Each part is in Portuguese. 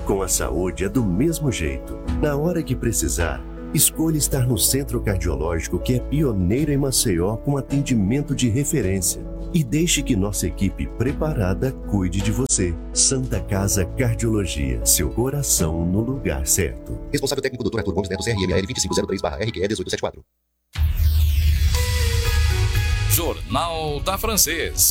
Com a saúde é do mesmo jeito. Na hora que precisar, escolha estar no Centro Cardiológico, que é pioneiro em Maceió com atendimento de referência. E deixe que nossa equipe preparada cuide de você. Santa Casa Cardiologia, seu coração no lugar certo. Responsável técnico Dr. Arthur Gomes Neto, CRML 2503/RQE 1874. Jornal da Francês.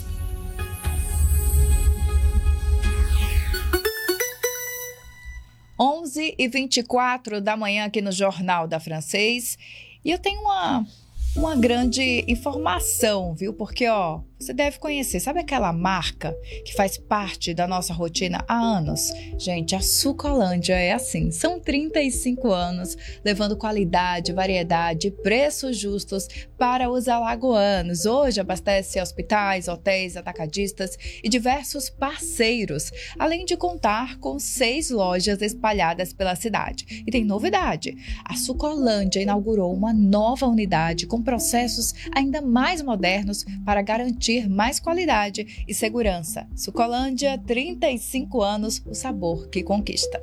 Onze e 24 da manhã aqui no Jornal da Francês. E eu tenho uma grande informação, viu? Porque, você deve conhecer, sabe aquela marca que faz parte da nossa rotina há anos? Gente, a Sucolândia é assim, são 35 anos, levando qualidade, variedade e preços justos para os alagoanos. Hoje abastece hospitais, hotéis, atacadistas e diversos parceiros, além de contar com 6 lojas espalhadas pela cidade. E tem novidade, a Sucolândia inaugurou uma nova unidade com processos ainda mais modernos para garantir mais qualidade e segurança. Sucolândia, 35 anos, o sabor que conquista.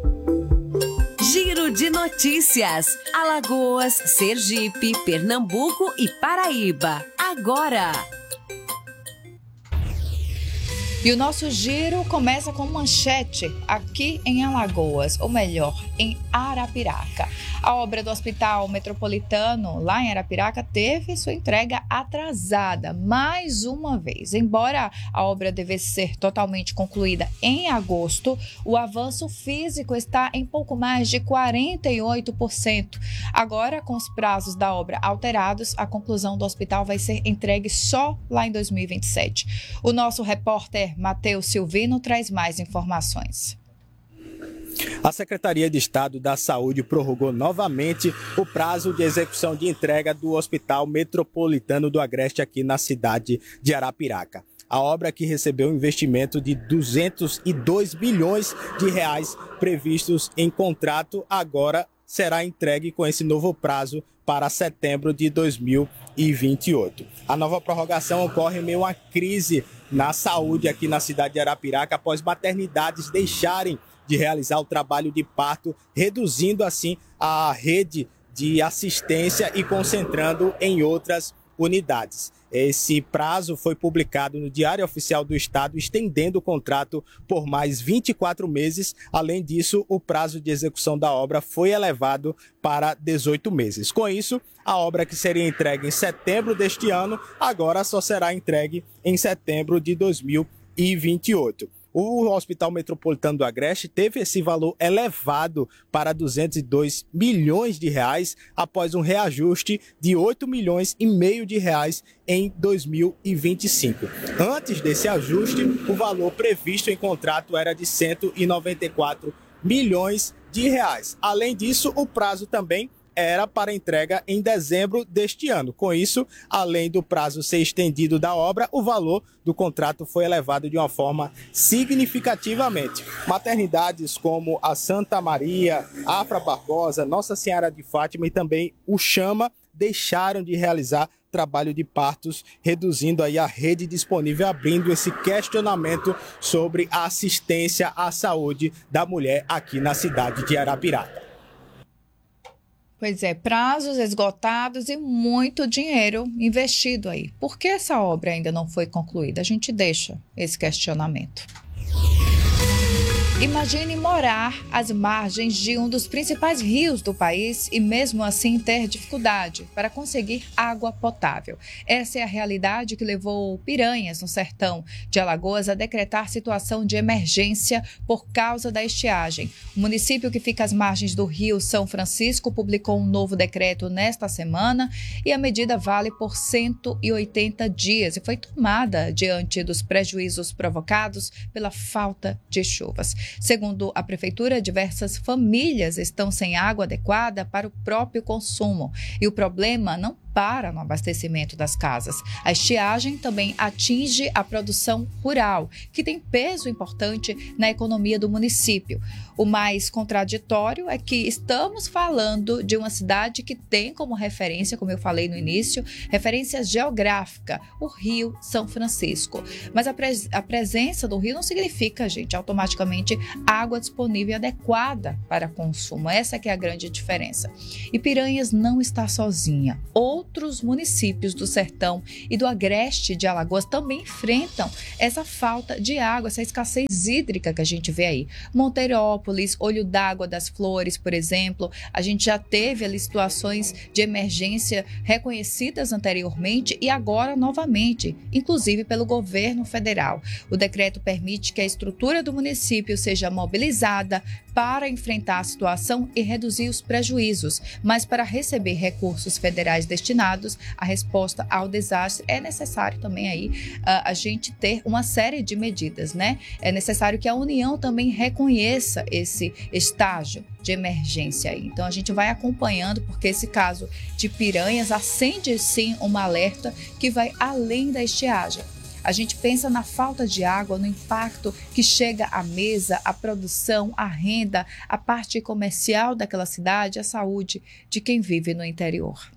Giro de notícias. Alagoas, Sergipe, Pernambuco e Paraíba. Agora. E o nosso giro começa com manchete aqui em Alagoas, ou melhor, em Arapiraca. A obra do Hospital Metropolitano, lá em Arapiraca, teve sua entrega atrasada mais uma vez. Embora a obra devesse ser totalmente concluída em agosto, o avanço físico está em pouco mais de 48%. Agora, com os prazos da obra alterados, a conclusão do hospital vai ser entregue só lá em 2027. O nosso repórter Matheus Silvino traz mais informações. A Secretaria de Estado da Saúde prorrogou novamente o prazo de execução de entrega do Hospital Metropolitano do Agreste aqui na cidade de Arapiraca. A obra, que recebeu um investimento de 202 bilhões de reais previstos em contrato, agora será entregue com esse novo prazo para setembro de 2028. A nova prorrogação ocorre em meio a uma crise na saúde aqui na cidade de Arapiraca, após maternidades deixarem de realizar o trabalho de parto, reduzindo assim a rede de assistência e concentrando em outras unidades. Esse prazo foi publicado no Diário Oficial do Estado, estendendo o contrato por mais 24 meses. Além disso, o prazo de execução da obra foi elevado para 18 meses. Com isso, a obra, que seria entregue em setembro deste ano, agora só será entregue em setembro de 2028. O Hospital Metropolitano do Agreste teve esse valor elevado para 202 milhões de reais após um reajuste de 8 milhões e meio de reais em 2025. Antes desse ajuste, o valor previsto em contrato era de 194 milhões de reais. Além disso, o prazo também era para entrega em dezembro deste ano. Com isso, além do prazo ser estendido da obra, o valor do contrato foi elevado de uma forma significativamente. Maternidades como a Santa Maria, Afra Barbosa, Nossa Senhora de Fátima e também o Chama deixaram de realizar trabalho de partos, reduzindo aí a rede disponível, abrindo esse questionamento sobre a assistência à saúde da mulher aqui na cidade de Arapiraca. Pois é, prazos esgotados e muito dinheiro investido aí. Por que essa obra ainda não foi concluída? A gente deixa esse questionamento. Imagine morar às margens de um dos principais rios do país e mesmo assim ter dificuldade para conseguir água potável. Essa é a realidade que levou Piranhas, no sertão de Alagoas, a decretar situação de emergência por causa da estiagem. O município, que fica às margens do Rio São Francisco, publicou um novo decreto nesta semana e a medida vale por 180 dias e foi tomada diante dos prejuízos provocados pela falta de chuvas. Segundo a prefeitura, diversas famílias estão sem água adequada para o próprio consumo e o problema não para no abastecimento das casas. A estiagem também atinge a produção rural, que tem peso importante na economia do município. O mais contraditório é que estamos falando de uma cidade que tem como referência, como eu falei no início, referência geográfica, o Rio São Francisco. Mas a presença do rio não significa, gente, automaticamente água disponível e adequada para consumo. Essa que é a grande diferença. E Piranhas não está sozinha. Outros municípios do sertão e do agreste de Alagoas também enfrentam essa falta de água, essa escassez hídrica que a gente vê aí. Monteirópolis, Olho d'Água das Flores, por exemplo, a gente já teve ali situações de emergência reconhecidas anteriormente e agora novamente, inclusive pelo governo federal. O decreto permite que a estrutura do município seja mobilizada para enfrentar a situação e reduzir os prejuízos, mas para receber recursos federais destinados à resposta ao desastre é necessário também aí a gente ter uma série de medidas, né? É necessário que a União também reconheça esse estágio de emergência aí. Então a gente vai acompanhando, porque esse caso de Piranhas acende sim uma alerta que vai além da estiagem. A gente pensa na falta de água, no impacto que chega à mesa, à produção, à renda, à parte comercial daquela cidade, à saúde de quem vive no interior.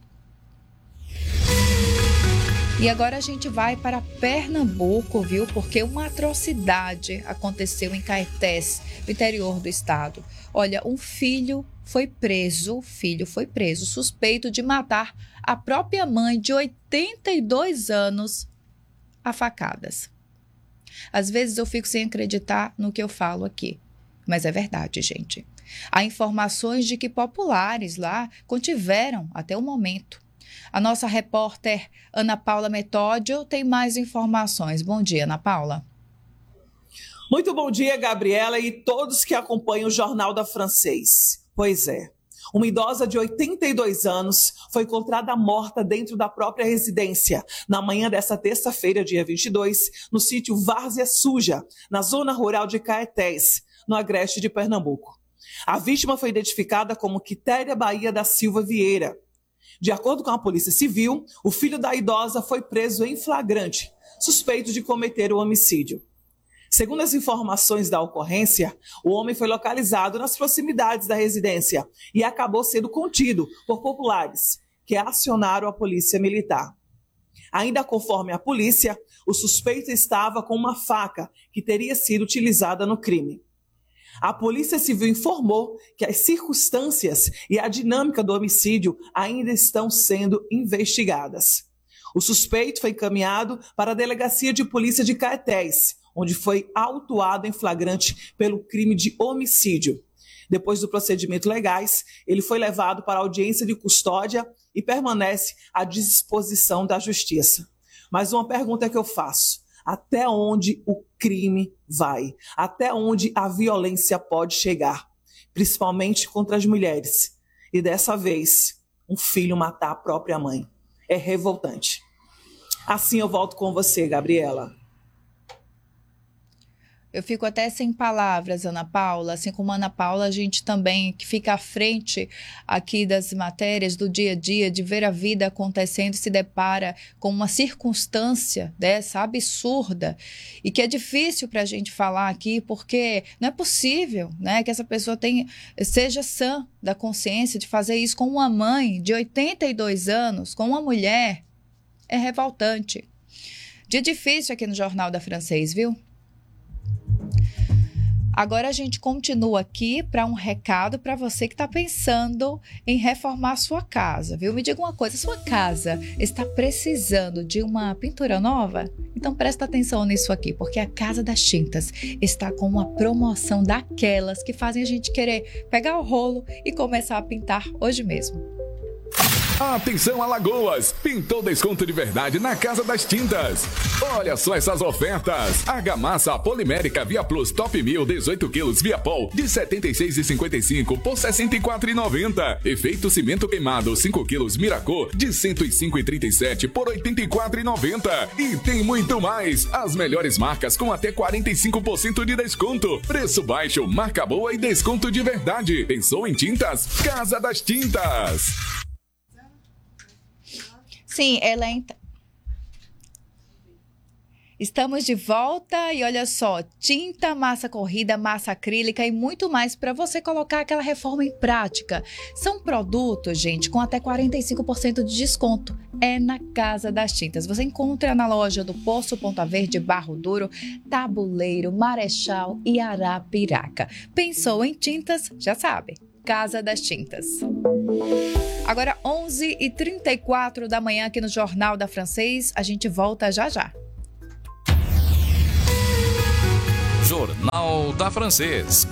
E agora a gente vai para Pernambuco, viu? Porque uma atrocidade aconteceu em Caetés, no interior do estado. Olha, um filho foi preso, suspeito de matar a própria mãe de 82 anos a facadas. Às vezes eu fico sem acreditar no que eu falo aqui, mas é verdade, gente. Há informações de que populares lá contiveram até o momento. A nossa repórter Ana Paula Metódio tem mais informações. Bom dia, Ana Paula. Muito bom dia, Gabriela, e todos que acompanham o Jornal da Francês. Pois é. Uma idosa de 82 anos foi encontrada morta dentro da própria residência na manhã desta terça-feira, dia 22, no sítio Várzea Suja, na zona rural de Caetés, no agreste de Pernambuco. A vítima foi identificada como Quitéria Bahia da Silva Vieira. De acordo com a Polícia Civil, o filho da idosa foi preso em flagrante, suspeito de cometer o homicídio. Segundo as informações da ocorrência, o homem foi localizado nas proximidades da residência e acabou sendo contido por populares, que acionaram a polícia militar. Ainda conforme a polícia, o suspeito estava com uma faca que teria sido utilizada no crime. A Polícia Civil informou que as circunstâncias e a dinâmica do homicídio ainda estão sendo investigadas. O suspeito foi encaminhado para a Delegacia de Polícia de Caetés, onde foi autuado em flagrante pelo crime de homicídio. Depois do procedimento legais, ele foi levado para a audiência de custódia e permanece à disposição da Justiça. Mas uma pergunta que eu faço: até onde o crime vai? Até onde a violência pode chegar? Principalmente contra as mulheres. E dessa vez, um filho matar a própria mãe. É revoltante. Assim eu volto com você, Gabriela. Eu fico até sem palavras, Ana Paula. Assim como a Ana Paula, a gente também que fica à frente aqui das matérias do dia a dia, de ver a vida acontecendo, se depara com uma circunstância dessa absurda e que é difícil para a gente falar aqui, porque não é possível, né, que essa pessoa seja sã da consciência de fazer isso com uma mãe de 82 anos, com uma mulher. É revoltante. Dia difícil aqui no Jornal da Francês, viu? Agora a gente continua aqui para um recado para você que está pensando em reformar a sua casa, viu? Me diga uma coisa, sua casa está precisando de uma pintura nova? Então presta atenção nisso aqui, porque a Casa das Tintas está com uma promoção daquelas que fazem a gente querer pegar o rolo e começar a pintar hoje mesmo. Atenção Alagoas, pintou desconto de verdade na Casa das Tintas. Olha só essas ofertas. Argamassa polimérica Via Plus Top 1000 18 quilos Via Pol de R$ 76,55 por R$ 64,90. Efeito cimento queimado 5 quilos Miracô de R$ 105,37 por R$ 84,90. E tem muito mais. As melhores marcas com até 45% de desconto. Preço baixo, marca boa e desconto de verdade. Pensou em tintas? Casa das Tintas. Sim, ela é... Estamos de volta e olha só, tinta, massa corrida, massa acrílica e muito mais para você colocar aquela reforma em prática. São produtos, gente, com até 45% de desconto. É na Casa das Tintas. Você encontra na loja do Poço Ponta Verde, Barro Duro, Tabuleiro, Marechal e Arapiraca. Pensou em tintas? Já sabe. Casa das Tintas. Agora 11h34 da manhã aqui no Jornal da Francês. A gente volta já já. Jornal da Francês.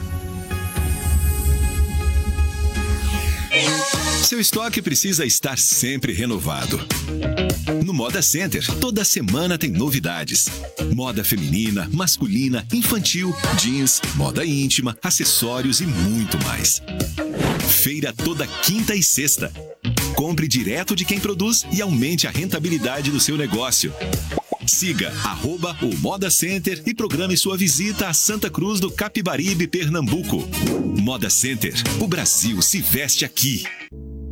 Seu estoque precisa estar sempre renovado. No Moda Center, toda semana tem novidades. Moda feminina, masculina, infantil, jeans, moda íntima, acessórios e muito mais. Feira toda quinta e sexta. Compre direto de quem produz e aumente a rentabilidade do seu negócio. Siga @o Moda Center e programe sua visita a Santa Cruz do Capibaribe, Pernambuco. Moda Center, o Brasil se veste aqui.